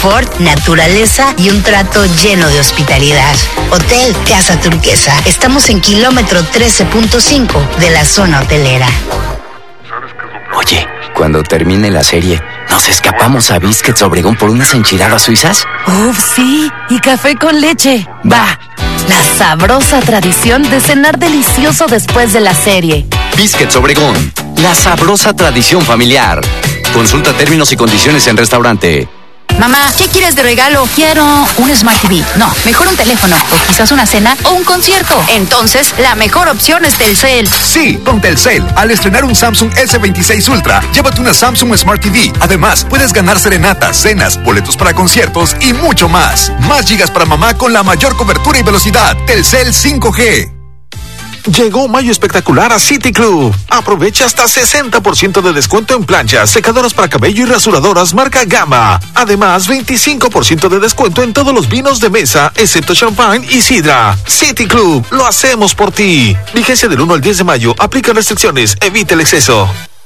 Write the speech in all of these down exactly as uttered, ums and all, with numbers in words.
confort, naturaleza y un trato lleno de hospitalidad. Hotel Casa Turquesa. Estamos en kilómetro trece punto cinco de la zona hotelera. Oye, cuando termine la serie, ¿nos escapamos a Biscuits Obregón por unas enchiladas suizas? ¡Uf, sí! Y café con leche. Va. La sabrosa tradición de cenar delicioso después de la serie. Biscuits Obregón. La sabrosa tradición familiar. Consulta términos y condiciones en restaurante. Mamá, ¿qué quieres de regalo? Quiero un Smart T V. No, mejor un teléfono. O quizás una cena o un concierto. Entonces, la mejor opción es Telcel. Sí, con Telcel. Al estrenar un Samsung ese veintiséis Ultra, llévate una Samsung Smart T V. Además, puedes ganar serenatas, cenas, boletos para conciertos y mucho más. Más gigas para mamá con la mayor cobertura y velocidad. Telcel cinco G. Llegó Mayo Espectacular a City Club. Aprovecha hasta sesenta por ciento de descuento en planchas, secadoras para cabello y rasuradoras marca Gama. Además, veinticinco por ciento de descuento en todos los vinos de mesa, excepto champán y sidra. City Club, lo hacemos por ti. Vigencia del uno al diez de mayo. Aplica restricciones. Evita el exceso.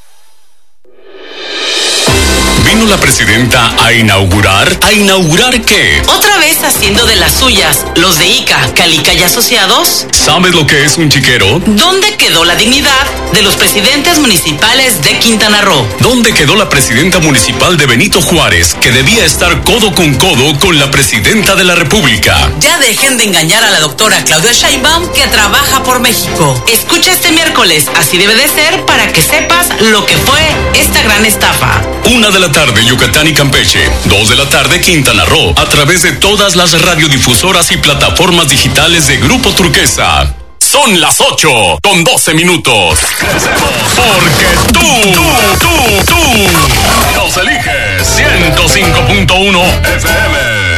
¿Vino la presidenta a inaugurar? ¿A inaugurar qué? ¿Otra vez haciendo de las suyas los de I C A, Calica y Asociados? ¿Sabes lo que es un chiquero? ¿Dónde quedó la dignidad de los presidentes municipales de Quintana Roo? ¿Dónde quedó la presidenta municipal de Benito Juárez, que debía estar codo con codo con la presidenta de la República? Ya dejen de engañar a la doctora Claudia Sheinbaum, que trabaja por México. Escucha este miércoles, así debe de ser, para que sepas lo que fue esta gran estafa. Una de la tarde, Yucatán y Campeche. Dos de la tarde, Quintana Roo. A través de todas las radiodifusoras y plataformas digitales de Grupo Turquesa. Son las ocho con doce minutos. Crecemos porque tú, tú, tú, tú nos eliges. ciento cinco punto uno F M.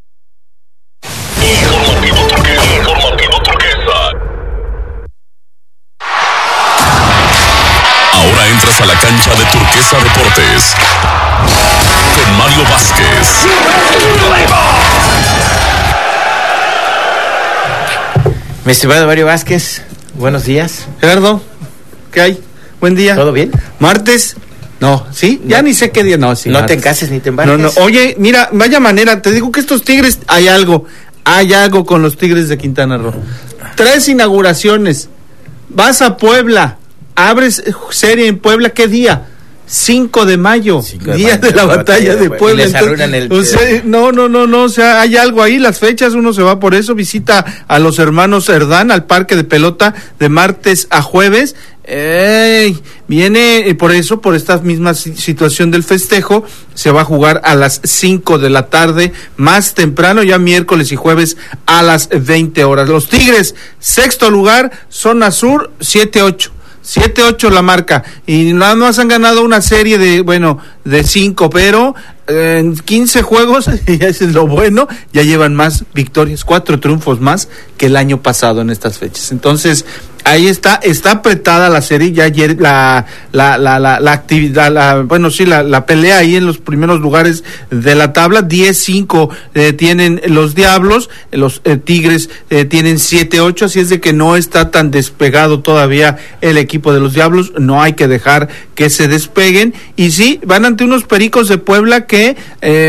Informativo Turquesa. Informativo Turquesa. Ahora entras a la cancha de Turquesa Deportes con Mario Vázquez. Mi estimado Mario Vázquez, buenos días. Gerardo, ¿qué hay? Buen día. ¿Todo bien? Martes. No, ¿sí? Ya no, ni sé qué día. No, sí. No martes. te cases ni te embarques. No, no. Oye, mira, vaya manera. Te digo que estos Tigres, hay algo. Hay algo con los Tigres de Quintana Roo. Tres inauguraciones. Vas a Puebla. Abres serie en Puebla. ¿Qué día? cinco de mayo, cinco de día mayo, de la, la batalla, batalla de Puebla. Les arruinan el... o sea, no, no, no, no, o sea, hay algo ahí, las fechas, uno se va por eso, visita a los hermanos Cerdán al parque de pelota de martes a jueves. Ey, viene, por eso, por esta misma situación del festejo, se va a jugar a las cinco de la tarde, más temprano, ya miércoles y jueves a las veinte horas. Los Tigres, sexto lugar, zona sur, siete ocho. siete ocho la marca, y nada más han ganado una serie de, bueno, de cinco, pero eh, en quince juegos, y eso es lo bueno, ya llevan más victorias, cuatro triunfos más que el año pasado en estas fechas. Entonces, ahí está, está apretada la serie, ya ayer la, la, la, la, la actividad, la, bueno, sí, la, la pelea ahí en los primeros lugares de la tabla, diez cinco eh, tienen los Diablos, los eh, Tigres eh, tienen siete ocho, así es de que no está tan despegado todavía el equipo de los Diablos, no hay que dejar que se despeguen, y sí, van ante unos Pericos de Puebla que eh,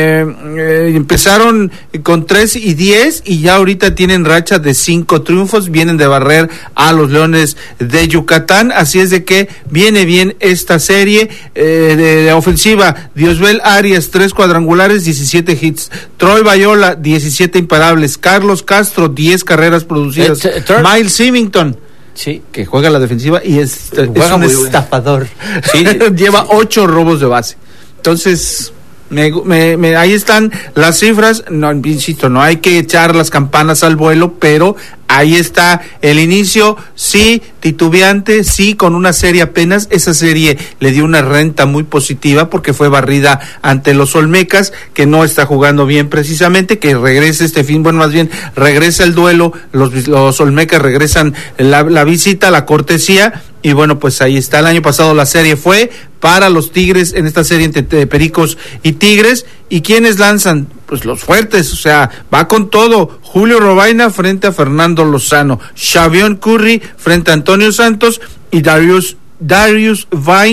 eh, empezaron con tres y diez, y ya ahorita tienen racha de cinco triunfos, vienen de barrer a los Leones de Yucatán, así es de que viene bien esta serie eh, de, de ofensiva. Diosbel Arias, tres cuadrangulares, diecisiete hits. Troy Bayola, diecisiete imparables. Carlos Castro, diez carreras producidas. Eh, t- Miles Symington, sí, que juega la defensiva y es, es un estafador. Sí, lleva ocho robos de base. Entonces, me, me, me, ahí están las cifras. No, insisto, no hay que echar las campanas al vuelo, pero ahí está el inicio, sí, titubeante, sí, con una serie apenas. Esa serie le dio una renta muy positiva porque fue barrida ante los Olmecas, que no está jugando bien precisamente, que regrese este fin, bueno, más bien regresa el duelo, los, los Olmecas regresan la, la visita, la cortesía, y bueno, pues ahí está. El año pasado la serie fue para los Tigres, en esta serie entre Pericos y Tigres. ¿Y quiénes lanzan? Pues los fuertes, o sea, va con todo. Julio Robaina frente a Fernando Lozano, Xavier Curry frente a Antonio Santos y Darius Darius Vines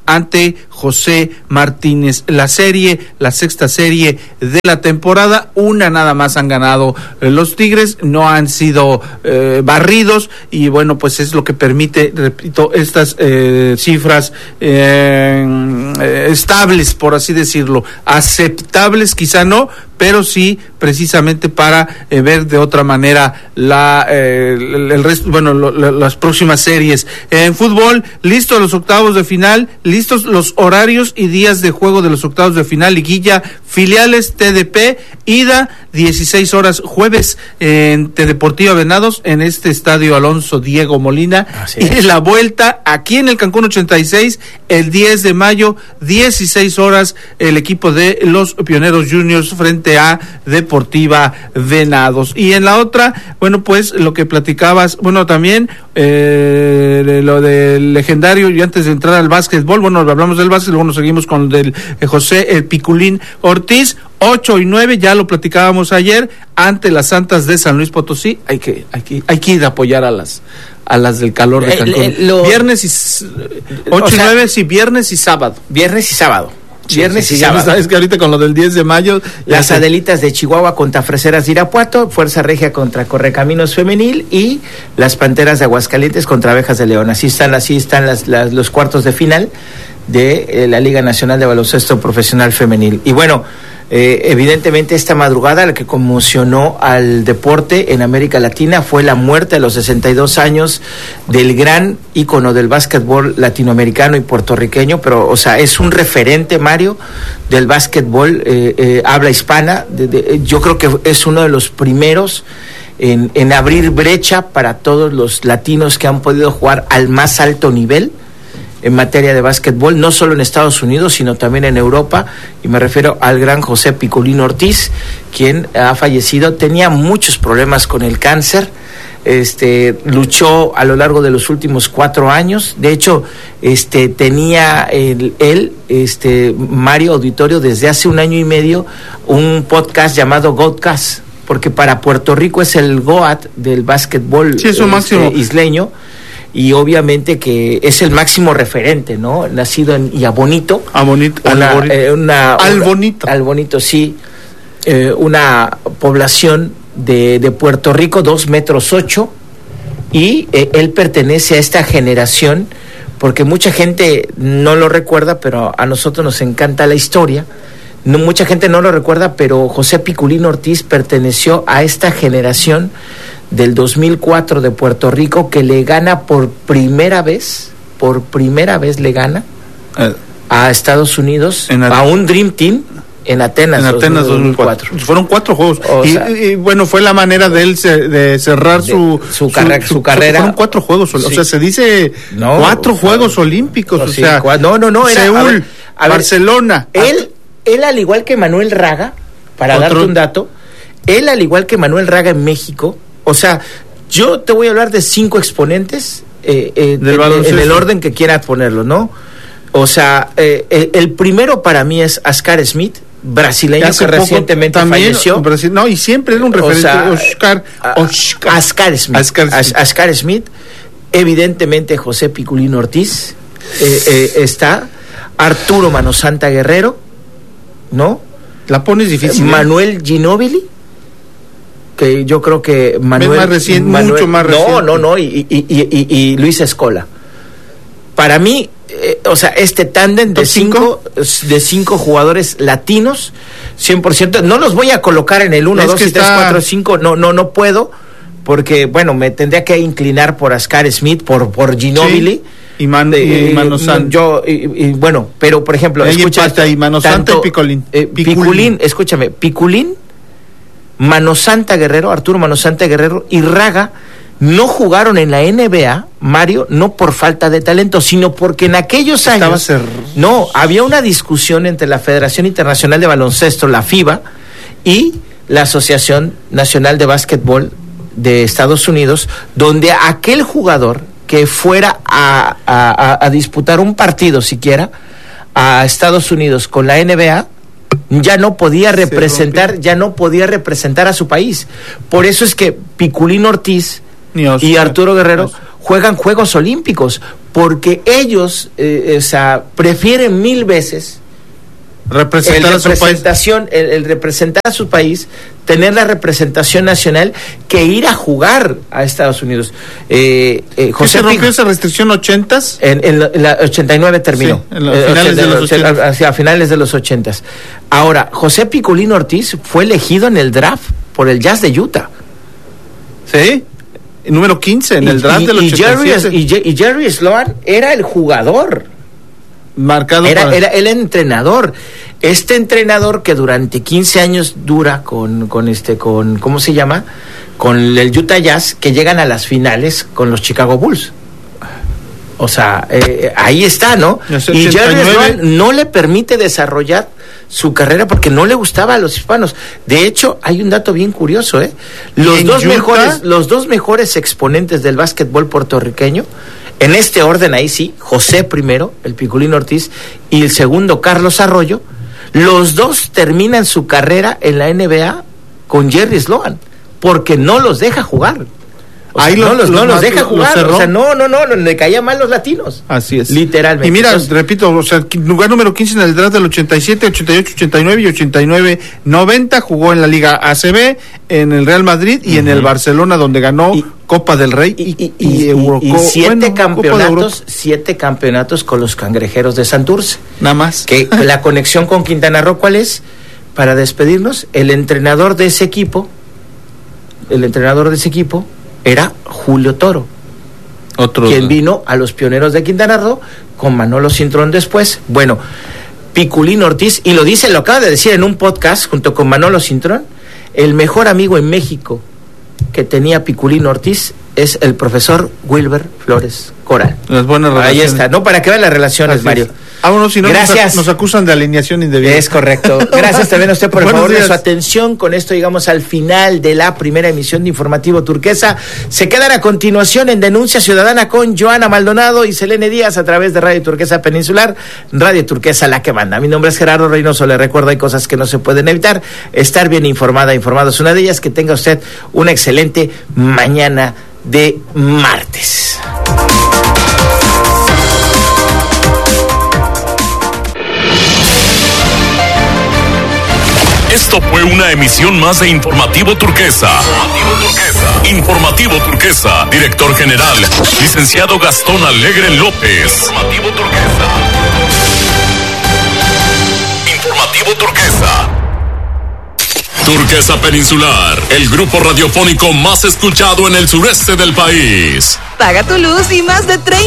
ante José Martínez. La serie, la sexta serie de la temporada, una nada más han ganado eh, los Tigres, no han sido eh, barridos, y bueno, pues es lo que permite, repito, estas eh, cifras eh, eh, estables, por así decirlo, aceptables quizá no, pero sí precisamente para eh, ver de otra manera la eh, el, el resto, bueno, lo, lo, las próximas series. En fútbol, listos los octavos de final, listos los horarios y días de juego de los octavos de final, liguilla, filiales, T D P, ida, dieciséis horas jueves en T Deportiva Venados, en este estadio Alonso Diego Molina, y la vuelta aquí en el Cancún ochenta y seis, el diez de mayo, dieciséis horas, el equipo de los Pioneros Juniors frente a Deportiva Venados. Y en la otra, bueno, pues lo que platicabas, bueno, también eh, de lo del legendario, y antes de entrar al básquetbol, bueno, hablamos del básquet, luego nos seguimos con el del eh, José el Piculín Ortiz, ocho y nueve, ya lo platicábamos ayer, ante las Santas de San Luis Potosí. Hay que, hay que, hay que ir a apoyar a las a las del calor de Cancún. Eh, eh, lo, viernes y ocho y nueve, sí, viernes y sábado. Viernes y sábado. Viernes sí, sí, y sí, sábado. Sabes que ahorita con lo del diez de mayo, las ya Adelitas de Chihuahua contra Freseras de Irapuato, Fuerza Regia contra Correcaminos Femenil, y las Panteras de Aguascalientes contra Abejas de León. Así están, así están las, las, los cuartos de final de eh, la Liga Nacional de Baloncesto Profesional Femenil. Y bueno, eh, evidentemente esta madrugada la que conmocionó al deporte en América Latina fue la muerte a los sesenta y dos años del gran ícono del básquetbol latinoamericano y puertorriqueño, pero o sea, es un referente, Mario, del básquetbol eh, eh, habla hispana. De, de, yo creo que es uno de los primeros en, en abrir brecha para todos los latinos que han podido jugar al más alto nivel en materia de básquetbol, no solo en Estados Unidos, sino también en Europa, y me refiero al gran José Piculín Ortiz, quien ha fallecido. Tenía muchos problemas con el cáncer, este, luchó a lo largo de los últimos cuatro años, de hecho, este, tenía el, él, este, Mario Auditorio, desde hace un año y medio, un podcast llamado Godcast, porque para Puerto Rico es el GOAT del básquetbol, sí, eso este, máximo isleño, y obviamente que es el máximo referente, ¿no? Nacido en Iabonito. Abonito, una, Albonito. Eh, una, Albonito. Una, Albonito, sí. Eh, una población de, de Puerto Rico, dos metros ocho, y eh, él pertenece a esta generación, porque mucha gente no lo recuerda, pero a nosotros nos encanta la historia. No, mucha gente no lo recuerda, pero José Piculín Ortiz perteneció a esta generación del dos mil cuatro de Puerto Rico, que le gana por primera vez, por primera vez le gana eh, a Estados Unidos, a, a un Dream Team en Atenas, en Atenas dos mil cuatro. Fueron cuatro juegos. Y, sea, y bueno, fue la manera de él se, de cerrar de, su, su, carre, su, su carrera. Fueron cuatro juegos, sí. O sea, se dice no, cuatro fue, Juegos fue, Olímpicos, no, o sea, sí, no, no, no, era, Seúl, a ver, a Barcelona. Ver, él, él al igual que Manuel Raga, para Otro, darte un dato, él al igual que Manuel Raga en México, o sea, yo te voy a hablar de cinco exponentes eh, eh, de, en el orden que quieras ponerlo, ¿no? O sea, eh, el, el primero para mí es Ascar Smith, brasileño que recientemente también falleció. Brasil, no, y siempre era un referente. O sea, Oscar, Oscar, Ascar Smith. Ascar Smith. Ascar Smith. Evidentemente José Piculín Ortiz eh, eh, está. Arturo Manosanta Guerrero, ¿no? La pones difícil. Manuel Ginóbili, que yo creo que Manuel, más reciente, Manuel mucho más reciente. No, no, no, y, y, y, y, y Luis Escola. Para mí, eh, o sea, este tándem de cinco, de cinco jugadores latinos, cien por ciento, no los voy a colocar en el uno, dos, tres, cuatro, cinco, no, no, no puedo, porque, bueno, me tendría que inclinar por Ascar Smith, por, por Ginóbili. Sí. Y, man, y, y Manosanta. Yo, y, y, bueno, pero, por ejemplo, escucha esto, y Manosanta y Piculín. Eh, Piculín. Piculín, escúchame, Piculín, Manosanta Guerrero, Arturo Manosanta Guerrero y Raga no jugaron en la N B A, Mario, no por falta de talento, sino porque en aquellos años ser... no, había una discusión entre la Federación Internacional de Baloncesto, la FIBA, y la Asociación Nacional de Básquetbol de Estados Unidos, donde aquel jugador que fuera a, a, a disputar un partido siquiera a Estados Unidos con la N B A, ya no podía representar, ya no podía representar a su país. Por eso es que Piculín Ortiz y Arturo Guerrero juegan Juegos Olímpicos, porque ellos eh, o sea, prefieren mil veces representar el a su representación, país. El, el representar a su país, tener la representación nacional, que ir a jugar a Estados Unidos. Eh, eh, José ¿Se rompió Pic- esa restricción ochentas? En, en, la, en la ochenta y nueve terminó. Sí, en los finales de los ochentas. Hacia finales de los ochentas. Ahora, José Piculín Ortiz fue elegido en el draft por el Jazz de Utah. ¿Sí? Número quince en el draft y, del y ochenta y siete. Jerry, y, Je- y Jerry Sloan era el jugador. Marcado Era, para... era el entrenador. Este entrenador que durante quince años dura con, con este, con, ¿cómo se llama? Con el Utah Jazz, que llegan a las finales con los Chicago Bulls. O sea, eh, ahí está, ¿no? Y Jerry Sloan no le permite desarrollar su carrera porque no le gustaba a los hispanos. De hecho, hay un dato bien curioso, ¿eh? Los dos Utah? mejores, los dos mejores exponentes del básquetbol puertorriqueño, en este orden ahí sí, José primero, el Piculín Ortiz, y el segundo, Carlos Arroyo, los dos terminan su carrera en la N B A con Jerry Sloan, porque no los deja jugar. O sea, Ahí no los, los, no los, los deja los jugar, cerró. o sea, no, no, no, le caía mal los latinos. Así es. Literalmente. Y mira, Entonces, repito, o sea, lugar número quince en el draft del ochenta y siete, ochenta y ocho, ochenta y nueve y ochenta y nueve noventa, jugó en la Liga A C B, en el Real Madrid y uh-huh. en el Barcelona, donde ganó y, Copa del Rey y, y, y, y, Euro, y siete bueno, campeonatos, siete campeonatos con los Cangrejeros de Santurce. Nada más. Que la conexión con Quintana Roo, ¿cuál es? Para despedirnos, el entrenador de ese equipo, el entrenador de ese equipo era Julio Toro, otro quien vino a los Pioneros de Quintana Roo con Manolo Cintrón después. Bueno, Piculín Ortiz, y lo dice, lo acaba de decir en un podcast junto con Manolo Cintrón, el mejor amigo en México que tenía Piculín Ortiz es el profesor Wilber Flores Coral. Las buenas relaciones. Ahí está, ¿no? Para que vean las relaciones, Así Mario. Es. Ah, bueno, si no, gracias. Nos, nos acusan de alineación indebida. Es correcto. Gracias también a usted por el favor días. de su atención. Con esto llegamos al final de la primera emisión de Informativo Turquesa. Se quedan a continuación en Denuncia Ciudadana con Joana Maldonado y Selene Díaz a través de Radio Turquesa Peninsular, Radio Turquesa, la que manda. Mi nombre es Gerardo Reynoso. Le recuerdo, hay cosas que no se pueden evitar. Estar bien informada, informado es una de ellas. Que tenga usted una excelente mañana de martes. Esto fue una emisión más de Informativo Turquesa. Informativo Turquesa. Informativo Turquesa. Director General, licenciado Gastón Alegre López. Informativo Turquesa. Informativo Turquesa. Turquesa Peninsular, el grupo radiofónico más escuchado en el sureste del país. Paga tu luz y más de treinta